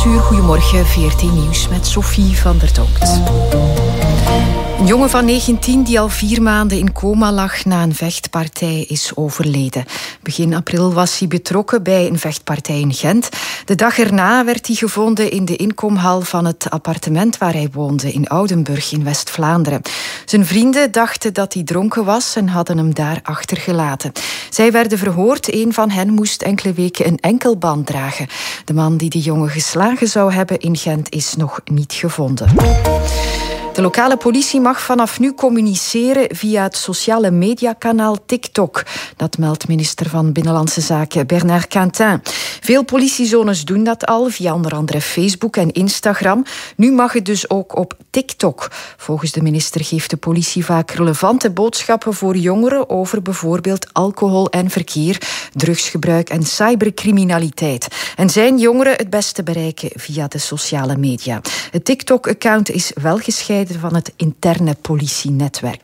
Goedemorgen, VRT Nieuws met Sophie van der Tonkt. Een jongen van 19 die al 4 maanden in coma lag na een vechtpartij is overleden. Begin april was hij betrokken bij een vechtpartij in Gent. De dag erna werd hij gevonden in de inkomhal van het appartement waar hij woonde in Oudenburg in West-Vlaanderen. Zijn vrienden dachten dat hij dronken was en hadden hem daar achtergelaten. Zij werden verhoord. Een van hen moest enkele weken een enkelband dragen. De man die de jongen geslagen zou hebben in Gent is nog niet gevonden. De lokale politie mag vanaf nu communiceren via het sociale mediakanaal TikTok. Dat meldt minister van Binnenlandse Zaken Bernard Quintin. Veel politiezones doen dat al, via onder andere Facebook en Instagram. Nu mag het dus ook op TikTok. Volgens de minister geeft de politie vaak relevante boodschappen voor jongeren over bijvoorbeeld alcohol en verkeer, drugsgebruik en cybercriminaliteit. En zijn jongeren het beste bereiken via de sociale media. Het TikTok-account is wel gescheiden van het interne politienetwerk.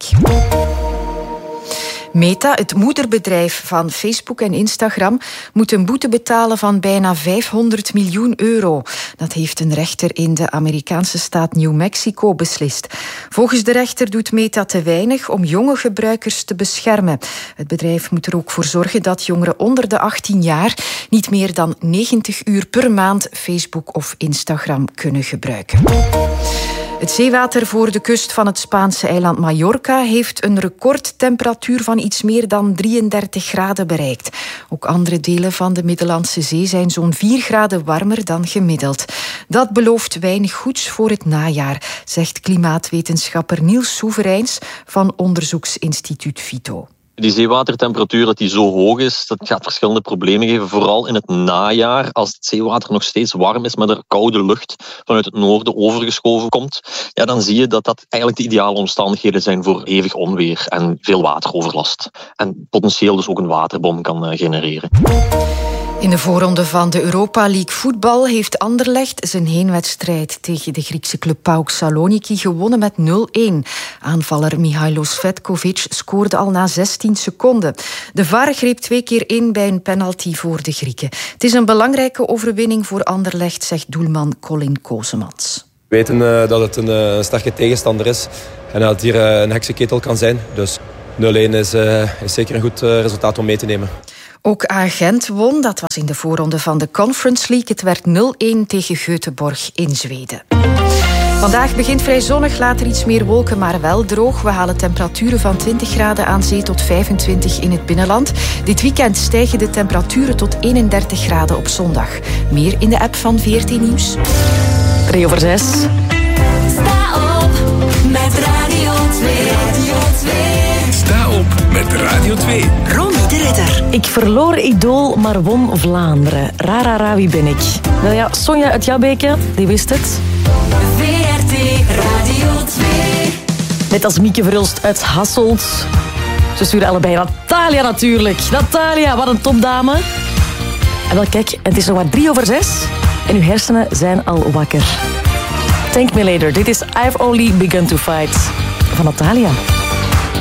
Meta, het moederbedrijf van Facebook en Instagram, moet een boete betalen van bijna €500 miljoen. Dat heeft een rechter in de Amerikaanse staat New Mexico beslist. Volgens de rechter doet Meta te weinig om jonge gebruikers te beschermen. Het bedrijf moet er ook voor zorgen dat jongeren onder de 18 jaar niet meer dan 90 uur per maand Facebook of Instagram kunnen gebruiken. Het zeewater voor de kust van het Spaanse eiland Mallorca heeft een recordtemperatuur van iets meer dan 33 graden bereikt. Ook andere delen van de Middellandse Zee zijn zo'n 4 graden warmer dan gemiddeld. Dat belooft weinig goeds voor het najaar, zegt klimaatwetenschapper Niels Soevereins van onderzoeksinstituut Vito. Die zeewatertemperatuur dat die zo hoog is, dat gaat verschillende problemen geven. Vooral in het najaar, als het zeewater nog steeds warm is, maar er koude lucht vanuit het noorden overgeschoven komt, ja, dan zie je dat dat eigenlijk de ideale omstandigheden zijn voor hevig onweer en veel wateroverlast. En potentieel dus ook een waterbom kan genereren. In de voorronde van de Europa League voetbal heeft Anderlecht zijn heenwedstrijd tegen de Griekse club PAOK Saloniki gewonnen met 0-1. Aanvaller Mihailos Vetkovic scoorde al na 16 seconden. De VAR greep 2 keer in bij een penalty voor de Grieken. Het is een belangrijke overwinning voor Anderlecht, zegt doelman Colin Kozemans. We weten dat het een sterke tegenstander is en dat het hier een heksenketel kan zijn. Dus 0-1 is zeker een goed resultaat om mee te nemen. Ook Gent won, dat was in de voorronde van de Conference League. Het werd 0-1 tegen Göteborg in Zweden. Vandaag begint vrij zonnig, later iets meer wolken, maar wel droog. We halen temperaturen van 20 graden aan zee tot 25 in het binnenland. Dit weekend stijgen de temperaturen tot 31 graden op zondag. Meer in de app van VRT Nieuws. 3:06. Sta op met Radio 2. Sta op met Radio 2. Ronnie de Ridder. Ik verloor Idool, maar won Vlaanderen. Rara, wie ben ik? Wel ja, Sonja uit Jabbeke, die wist het. VRT Radio 2. Net als Mieke Verhulst uit Hasselt. Ze sturen allebei Natalia natuurlijk. Natalia, wat een topdame. En wel kijk, het is nog maar 3:06 en uw hersenen zijn al wakker. Thank me later. Dit is I've Only Begun to Fight van Natalia.